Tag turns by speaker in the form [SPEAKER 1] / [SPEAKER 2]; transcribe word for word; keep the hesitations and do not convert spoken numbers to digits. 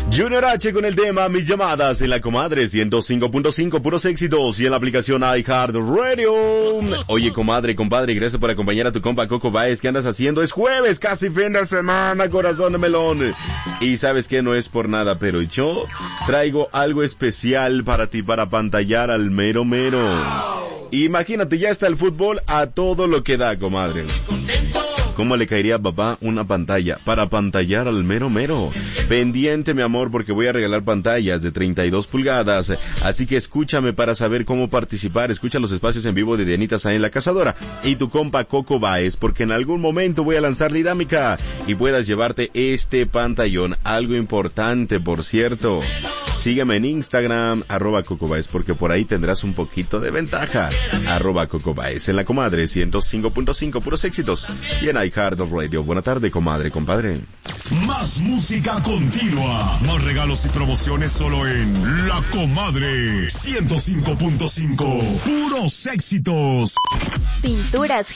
[SPEAKER 1] Junior H con el tema Mis Llamadas en la Comadre ciento cinco punto cinco, puros éxitos, y en la aplicación iHeartRadio. Oye, comadre, compadre, gracias por acompañar a tu compa Coco Baez. ¿Qué andas haciendo? Es jueves, casi fin de semana, corazón de melón. Y sabes que no es por nada, pero yo traigo algo especial para ti, para pantallar al mero mero. Imagínate, ya está el fútbol a todo lo que da, comadre. ¿Cómo le caería a papá una pantalla para pantallar al mero mero? Pendiente, mi amor, porque voy a regalar pantallas de treinta y dos pulgadas. Así que escúchame para saber cómo participar. Escucha los espacios en vivo de Dianita Sáenz La Cazadora y tu compa Coco Baez, porque en algún momento voy a lanzar la dinámica y puedas llevarte este pantallón. Algo importante, por cierto. Sígueme en Instagram, arroba Coco Baez, porque por ahí tendrás un poquito de ventaja. Arroba Coco Baez en la Comadre ciento cinco punto cinco, puros éxitos. Y en iHeartRadio. Buena tarde, comadre, compadre.
[SPEAKER 2] Más música continua. Más regalos y promociones solo en La Comadre ciento cinco punto cinco. Puros éxitos.
[SPEAKER 3] Pinturas